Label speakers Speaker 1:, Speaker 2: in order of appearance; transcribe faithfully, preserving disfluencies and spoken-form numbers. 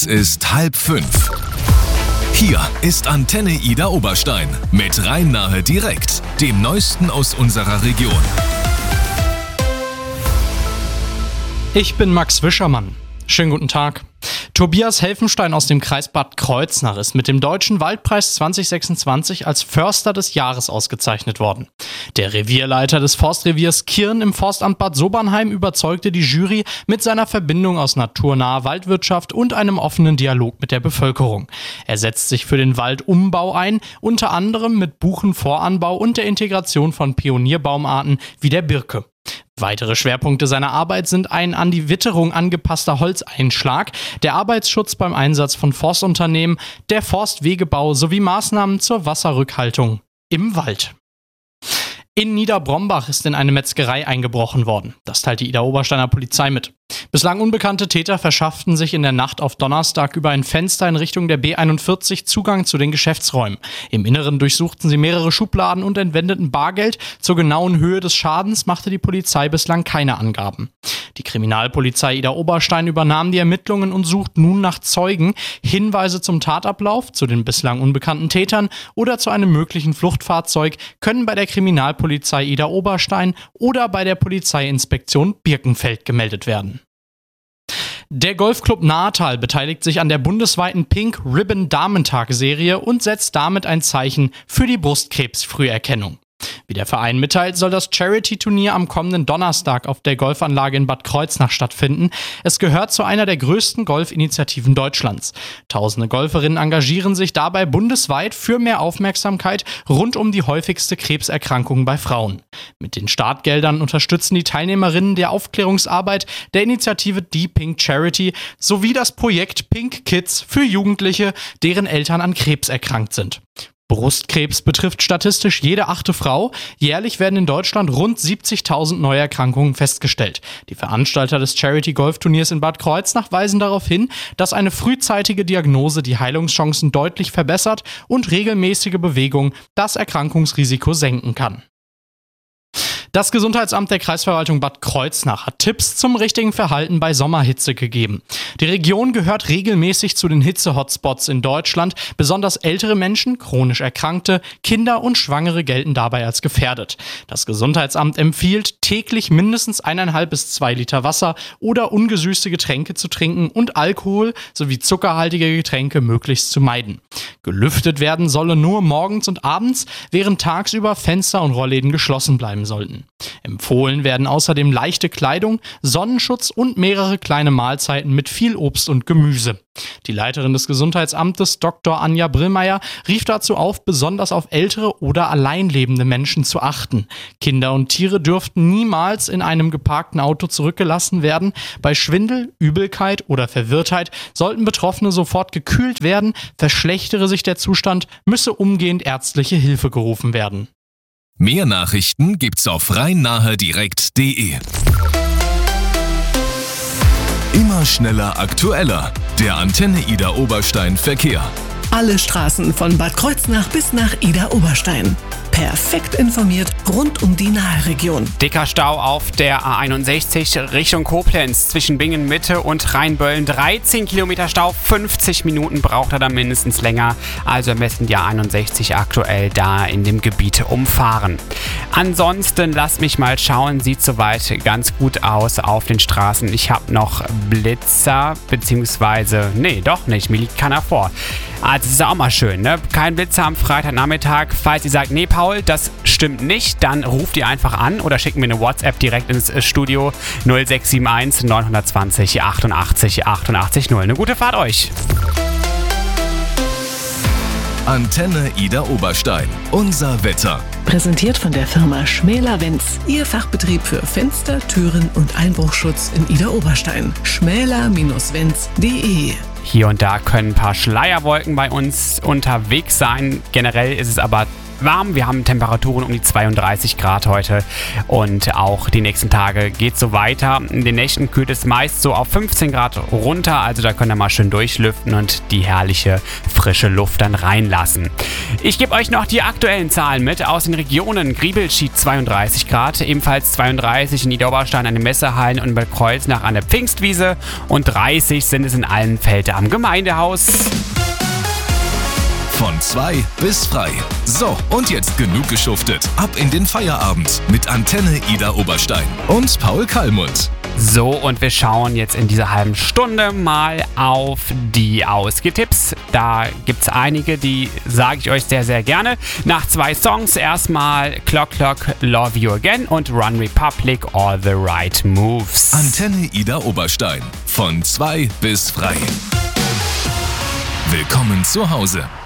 Speaker 1: Es ist halb fünf. Hier ist Antenne Ida Oberstein mit Rhein-Nahe direkt, dem Neuesten aus unserer Region.
Speaker 2: Ich bin Max Wischermann. Schönen guten Tag. Tobias Helfenstein aus dem Kreis Bad Kreuznach ist mit dem Deutschen Waldpreis zwanzig sechsundzwanzig als Förster des Jahres ausgezeichnet worden. Der Revierleiter des Forstreviers Kirn im Forstamt Bad Sobernheim überzeugte die Jury mit seiner Verbindung aus naturnaher Waldwirtschaft und einem offenen Dialog mit der Bevölkerung. Er setzt sich für den Waldumbau ein, unter anderem mit Buchenvoranbau und der Integration von Pionierbaumarten wie der Birke. Weitere Schwerpunkte seiner Arbeit sind ein an die Witterung angepasster Holzeinschlag, der Arbeitsschutz beim Einsatz von Forstunternehmen, der Forstwegebau sowie Maßnahmen zur Wasserrückhaltung im Wald. In Niederbrombach ist in eine Metzgerei eingebrochen worden. Das teilt die Ida Obersteiner Polizei mit. Bislang unbekannte Täter verschafften sich in der Nacht auf Donnerstag über ein Fenster in Richtung der B einundvierzig Zugang zu den Geschäftsräumen. Im Inneren durchsuchten sie mehrere Schubladen und entwendeten Bargeld. Zur genauen Höhe des Schadens machte die Polizei bislang keine Angaben. Die Kriminalpolizei Ida Oberstein übernahm die Ermittlungen und sucht nun nach Zeugen, Hinweise zum Tatablauf, zu den bislang unbekannten Tätern oder zu einem möglichen Fluchtfahrzeug können bei der Kriminalpolizei Ida Oberstein oder bei der Polizeiinspektion Birkenfeld gemeldet werden. Der Golfclub Nahetal beteiligt sich an der bundesweiten Pink Ribbon Damentag-Serie und setzt damit ein Zeichen für die Brustkrebsfrüherkennung. Wie der Verein mitteilt, soll das Charity-Turnier am kommenden Donnerstag auf der Golfanlage in Bad Kreuznach stattfinden. Es gehört zu einer der größten Golfinitiativen Deutschlands. Tausende Golferinnen engagieren sich dabei bundesweit für mehr Aufmerksamkeit rund um die häufigste Krebserkrankung bei Frauen. Mit den Startgeldern unterstützen die Teilnehmerinnen der Aufklärungsarbeit der Initiative Die Pink Charity sowie das Projekt Pink Kids für Jugendliche, deren Eltern an Krebs erkrankt sind. Brustkrebs betrifft statistisch jede achte Frau. Jährlich werden in Deutschland rund siebzigtausend Neuerkrankungen festgestellt. Die Veranstalter des Charity-Golfturniers in Bad Kreuznach weisen darauf hin, dass eine frühzeitige Diagnose die Heilungschancen deutlich verbessert und regelmäßige Bewegung das Erkrankungsrisiko senken kann. Das Gesundheitsamt der Kreisverwaltung Bad Kreuznach hat Tipps zum richtigen Verhalten bei Sommerhitze gegeben. Die Region gehört regelmäßig zu den Hitze-Hotspots in Deutschland. Besonders ältere Menschen, chronisch Erkrankte, Kinder und Schwangere gelten dabei als gefährdet. Das Gesundheitsamt empfiehlt, täglich mindestens eineinhalb bis zwei Liter Wasser oder ungesüßte Getränke zu trinken und Alkohol sowie zuckerhaltige Getränke möglichst zu meiden. Gelüftet werden solle nur morgens und abends, während tagsüber Fenster und Rollläden geschlossen bleiben sollten. Empfohlen werden außerdem leichte Kleidung, Sonnenschutz und mehrere kleine Mahlzeiten mit viel Obst und Gemüse. Die Leiterin des Gesundheitsamtes, Doktor Anja Brillmeier, rief dazu auf, besonders auf ältere oder allein lebende Menschen zu achten. Kinder und Tiere dürften niemals in einem geparkten Auto zurückgelassen werden. Bei Schwindel, Übelkeit oder Verwirrtheit sollten Betroffene sofort gekühlt werden. Verschlechtere sich der Zustand, müsse umgehend ärztliche Hilfe gerufen werden.
Speaker 1: Mehr Nachrichten gibt's auf rhein-nahe direkt punkt de. Immer schneller, aktueller. Der Antenne Ida Oberstein Verkehr.
Speaker 3: Alle Straßen von Bad Kreuznach bis nach Ida Oberstein. Perfekt informiert rund um die Naheregion.
Speaker 4: Dicker Stau auf der A einundsechzig Richtung Koblenz zwischen Bingen Mitte und Rheinböllen. dreizehn Kilometer Stau, fünfzig Minuten braucht er dann mindestens länger. Also am besten die A einundsechzig aktuell da in dem Gebiet umfahren. Ansonsten lasst mich mal schauen, sieht soweit ganz gut aus auf den Straßen. Ich habe noch Blitzer, beziehungsweise, nee, doch nicht, mir liegt keiner vor. Also das ist auch mal schön, ne? Kein Blitzer am Freitagnachmittag. Falls ihr sagt, nee, Paul, das stimmt nicht, dann ruft ihr einfach an oder schickt mir eine WhatsApp direkt ins Studio null sechs sieben eins neun zwei null achtundachtzig achtundachtzig null. Eine gute Fahrt euch!
Speaker 1: Antenne Ida Oberstein. Unser Wetter.
Speaker 3: Präsentiert von der Firma Schmäler-Wenz. Ihr Fachbetrieb für Fenster, Türen und Einbruchschutz in Ida Oberstein. schmäler Bindestrich wenz punkt de.
Speaker 4: Hier und da können ein paar Schleierwolken bei uns unterwegs sein. Generell ist es aber warm. Wir haben Temperaturen um die zweiunddreißig Grad heute und auch die nächsten Tage geht es so weiter. In den Nächten kühlt es meist so auf fünfzehn Grad runter, also da könnt ihr mal schön durchlüften und die herrliche frische Luft dann reinlassen. Ich gebe euch noch die aktuellen Zahlen mit aus den Regionen. Griebelschied zweiunddreißig Grad, ebenfalls zweiunddreißig in Niederoberstein an den Messehallen und bei Kreuznach an der Pfingstwiese und dreißig sind es in Allenfeld am Gemeindehaus.
Speaker 1: Von zwei bis frei. So, und jetzt genug geschuftet. Ab in den Feierabend mit Antenne Ida Oberstein und Paul Kallmund.
Speaker 4: So, und wir schauen jetzt in dieser halben Stunde mal auf die Ausgetipps. Da gibt es einige, die sage ich euch sehr, sehr gerne. Nach zwei Songs erstmal Clock Clock, Love You Again und Run Republic, All the Right Moves.
Speaker 1: Antenne Ida Oberstein. Von zwei bis frei. Willkommen zu Hause.